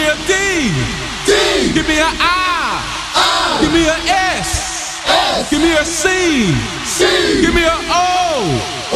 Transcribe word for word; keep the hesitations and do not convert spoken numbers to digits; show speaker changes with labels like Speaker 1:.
Speaker 1: a D.
Speaker 2: D.
Speaker 1: Give me a I.
Speaker 2: I.
Speaker 1: Give me a S.
Speaker 2: S.
Speaker 1: Give me a C.
Speaker 2: C.
Speaker 1: Give me a O.